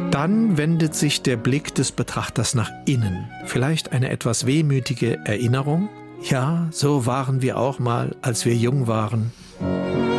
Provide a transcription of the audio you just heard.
Dann wendet sich der Blick des Betrachters nach innen. Vielleicht eine etwas wehmütige Erinnerung. Ja, so waren wir auch mal, als wir jung waren.